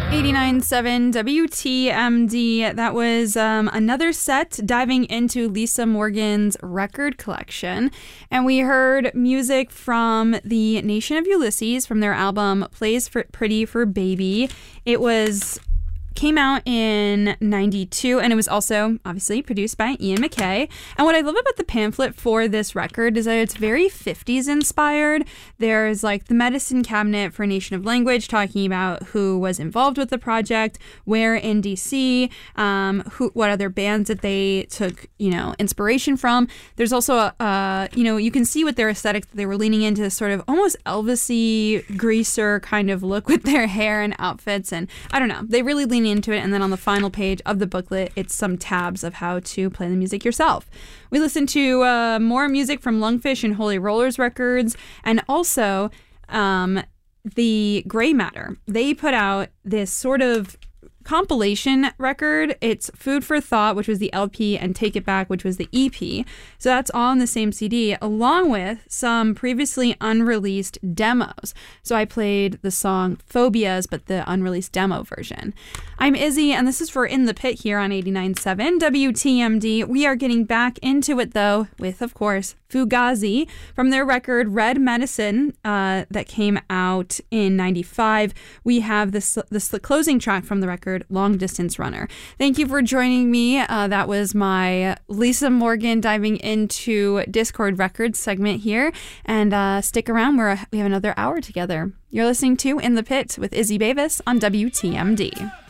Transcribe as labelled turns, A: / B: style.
A: 89.7 WTMD. That was another set diving into Lisa Morgan's record collection. And we heard music from the Nation of Ulysses from their album Plays Pretty for Baby. It came out in 92, and it was also obviously produced by Ian MacKaye. And what I love about the pamphlet for this record is that it's very 50s inspired. There's like the medicine cabinet for Nation of Language talking about who was involved with the project, where in DC, what other bands that they took, inspiration from. There's also you can see with their aesthetic that they were leaning into this sort of almost Elvis-y, greaser kind of look with their hair and outfits, and I don't know, they really lean into it. And then on the final page of the booklet, it's some tabs of how to play the music yourself. We listened to more music from Lungfish and Holy Rollers records, and also the Gray Matter. They put out this sort of compilation record. It's Food for Thought, which was the LP, and Take It Back, which was the EP. So that's all on the same CD, along with some previously unreleased demos. So I played the song Phobias, but the unreleased demo version. I'm Izzy, and this is for In the Pit here on 89.7 WTMD. We are getting back into it, though, with, of course, Fugazi from their record Red Medicine that came out in 95. We have the closing track from the record, Long Distance Runner. Thank you for joining me. That was my Lisa Morgan diving into Discord Records segment here. And stick around, we have another hour together. You're listening to In the Pit with Izzy Bavis on WTMD.